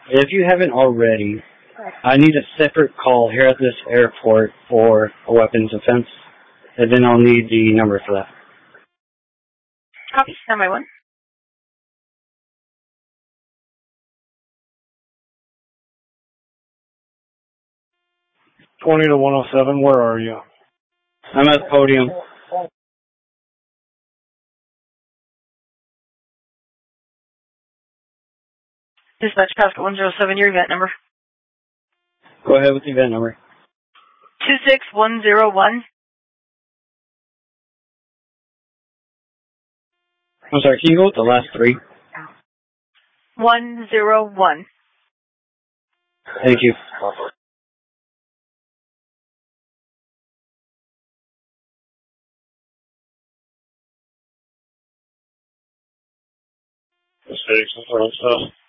If you haven't already, I need a separate call here at this airport for a weapons offense, and then I'll need the number for that. Copy. Standby 1. $20 to 107. Where are you? I'm at the podium. Dispatch Pascal 107, your event number. Go ahead with the event number. 26101. I'm sorry, can you go with the last three? 101. Thank you. Mistakes and stuff.